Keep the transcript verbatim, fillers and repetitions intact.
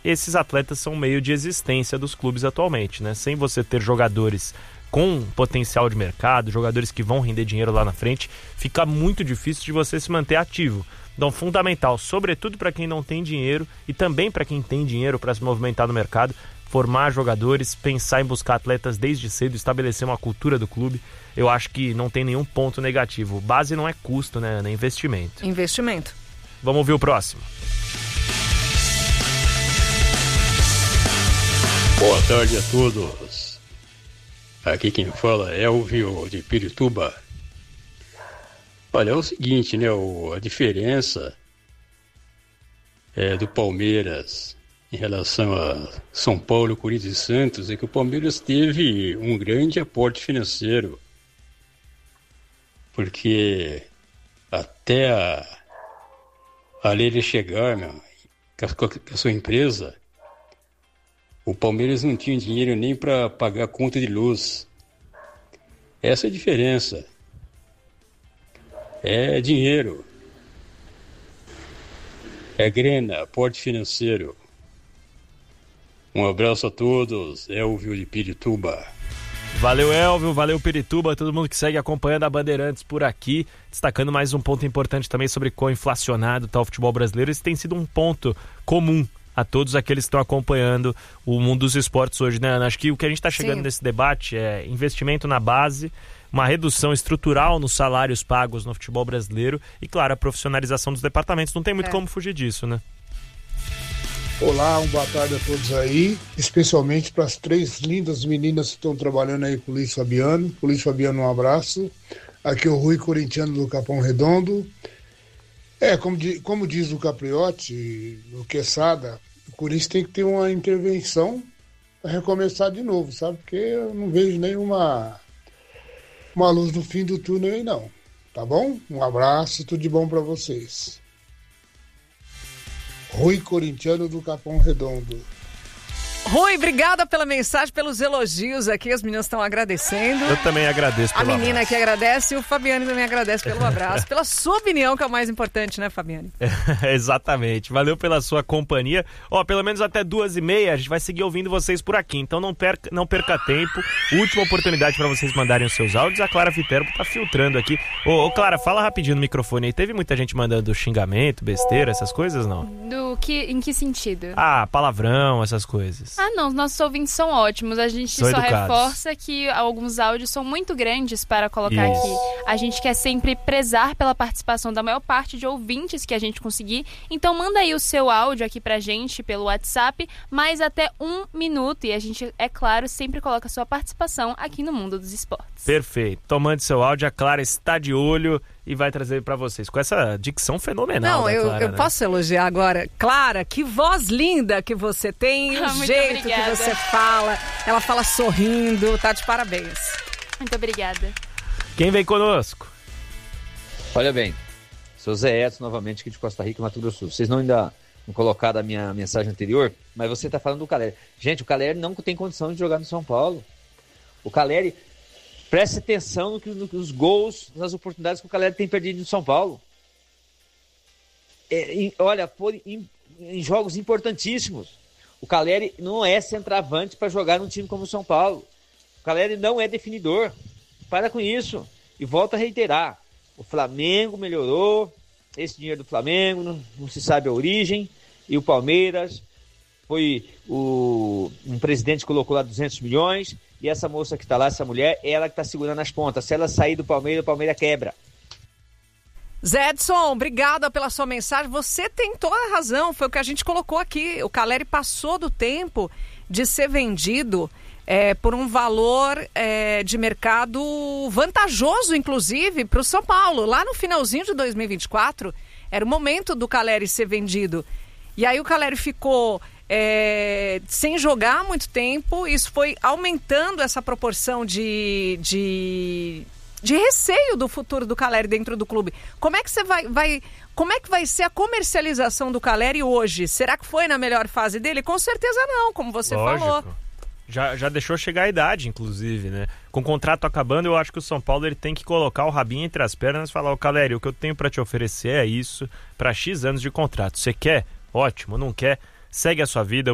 esses atletas são meio de existência dos clubes atualmente, né? Sem você ter jogadores com potencial de mercado, jogadores que vão render dinheiro lá na frente, fica muito difícil de você se manter ativo. Então, fundamental, sobretudo para quem não tem dinheiro e também para quem tem dinheiro para se movimentar no mercado, formar jogadores, pensar em buscar atletas desde cedo, estabelecer uma cultura do clube. Eu acho que não tem nenhum ponto negativo. Base não é custo, né? É investimento. Investimento. Vamos ouvir o próximo. Boa tarde a todos. Aqui quem fala é Elvio de Pirituba. Olha, é o seguinte, né? O, a diferença é, do Palmeiras em relação a São Paulo, Corinthians e Santos é que o Palmeiras teve um grande aporte financeiro. Porque até a, a Leila chegar, meu, com, a, com a sua empresa, o Palmeiras não tinha dinheiro nem para pagar a conta de luz. Essa é a diferença. É dinheiro. É grana, aporte financeiro. Um abraço a todos. Elvio de Pirituba. Valeu, Elvio, valeu, Pirituba, todo mundo que segue acompanhando a Bandeirantes por aqui, destacando mais um ponto importante também sobre quão inflacionado está o futebol brasileiro. Esse tem sido um ponto comum a todos aqueles que estão acompanhando o mundo dos esportes hoje, né, Ana? Acho que o que a gente está chegando Sim. nesse debate é investimento na base, uma redução estrutural nos salários pagos no futebol brasileiro e, claro, a profissionalização dos departamentos. Não tem muito é. como fugir disso, né? Olá, uma boa tarde a todos aí, especialmente para as três lindas meninas que estão trabalhando aí com o Luiz Fabiano. O Luiz Fabiano, um abraço. Aqui é o Rui Corintiano do Capão Redondo. É, como, como diz o Capriotti, o Quesada, o Corinthians tem que ter uma intervenção para recomeçar de novo, sabe? Porque eu não vejo nenhuma uma luz no fim do túnel aí, não. Tá bom? Um abraço, tudo de bom para vocês. Rui Corintiano do Capão Redondo. Rui, obrigada pela mensagem, pelos elogios aqui, as meninas estão agradecendo. Eu também agradeço pelo A menina abraço. que agradece e o Fabiano também agradece pelo abraço, pela sua opinião, que é o mais importante, né, Fabiano? É, exatamente, valeu pela sua companhia. Ó, pelo menos até duas e meia a gente vai seguir ouvindo vocês por aqui, então não perca, não perca tempo. Última oportunidade para vocês mandarem os seus áudios, a Clara Viterbo tá filtrando aqui. Ô, ô, Clara, fala rapidinho no microfone aí, teve muita gente mandando xingamento, besteira, essas coisas, não? Do que, em que sentido? Ah, palavrão, essas coisas. Ah, não, os nossos ouvintes são ótimos. A gente são só educados. reforça que alguns áudios são muito grandes para colocar Isso. aqui. A gente quer sempre prezar pela participação da maior parte de ouvintes que a gente conseguir. Então manda aí o seu áudio aqui pra gente pelo WhatsApp, mais até um minuto. E a gente, é claro, sempre coloca a sua participação aqui no Mundo dos Esportes. Perfeito. Então mande seu áudio, a Clara está de olho e vai trazer pra vocês com essa dicção fenomenal. Não, da eu, Clara, eu né? posso elogiar agora. Clara, que voz linda que você tem, o Muito jeito obrigada. que você fala. Ela fala sorrindo, tá de parabéns. Muito obrigada. Quem vem conosco? Olha bem, sou Zé Edson novamente aqui de Costa Rica, Mato Grosso do Sul. Vocês não ainda não colocaram a minha mensagem anterior, mas você tá falando do Caleri. Gente, o Caleri não tem condição de jogar no São Paulo. O Caleri... Preste atenção no que, no que os gols, nas oportunidades que o Caleri tem perdido no São Paulo. É, em, olha, por, em, em jogos importantíssimos. O Caleri não é centroavante para jogar num time como o São Paulo. O Caleri não é definidor. Para com isso. E volto a reiterar. O Flamengo melhorou. Esse dinheiro do Flamengo, não, não se sabe a origem. E o Palmeiras foi o, um presidente que colocou lá duzentos milhões. E essa moça que está lá, essa mulher, ela que está segurando as pontas. Se ela sair do Palmeiras, o Palmeiras quebra. Zé Edson, obrigada pela sua mensagem. Você tem toda a razão, foi o que a gente colocou aqui. O Caleri passou do tempo de ser vendido é, por um valor é, de mercado vantajoso, inclusive, para o São Paulo. Lá no finalzinho de dois mil e vinte e quatro, era o momento do Caleri ser vendido. E aí o Caleri ficou... É, sem jogar há muito tempo, isso foi aumentando essa proporção de, de, de receio do futuro do Caleri dentro do clube. Como é que você vai, vai, como é que vai ser a comercialização do Caleri hoje? Será que foi na melhor fase dele? Com certeza não, como você Lógico. falou. Já, já deixou chegar a idade, inclusive, né? Com o contrato acabando, eu acho que o São Paulo ele tem que colocar o rabinho entre as pernas e falar: ô Caleri, o que eu tenho para te oferecer é isso, para X anos de contrato. Você quer? Ótimo. Não quer? Segue a sua vida.